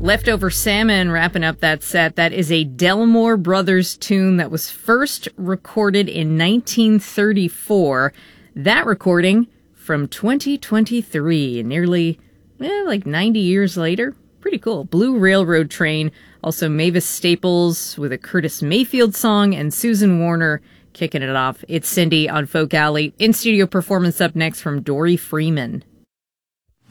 Leftover Salmon wrapping up that set. That is a Delmore Brothers tune that was first recorded in 1934. That recording from 2023, nearly like 90 years later. Pretty cool. Blue Railroad Train. Also Mavis Staples with a Curtis Mayfield song, and Susan Warner kicking it off. It's Cindy on Folk Alley. In-studio performance up next from Dory Freeman.